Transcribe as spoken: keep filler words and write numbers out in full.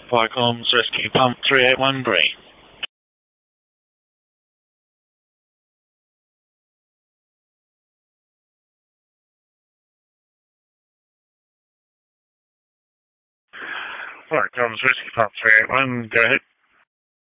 Viacom's Rescue Pump three eight one green. Viacom's Rescue Pump three eight one, go ahead.